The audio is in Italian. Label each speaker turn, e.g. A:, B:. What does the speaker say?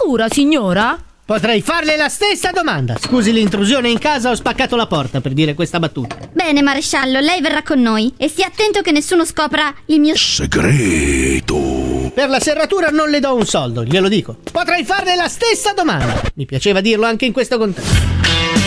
A: paura, signora?
B: Potrei farle la stessa domanda. Scusi l'intrusione in casa, ho spaccato la porta per dire questa battuta.
C: Bene, maresciallo, lei verrà con noi. E stia attento che nessuno scopra il mio
D: segreto.
B: Per la serratura non le do un soldo, glielo dico. Potrei farle la stessa domanda. Mi piaceva dirlo anche in questo contesto.